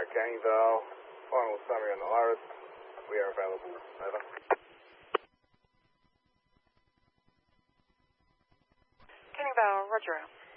Canning Val, final summary on the Iris. We are available. Over. Canning Val, roger.